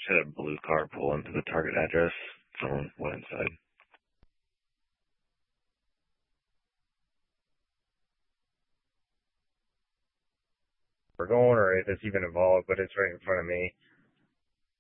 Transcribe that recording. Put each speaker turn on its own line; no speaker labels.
Had a blue car pull into the target address. Someone went inside.
We're going, or if it's even involved, but it's right in front of me.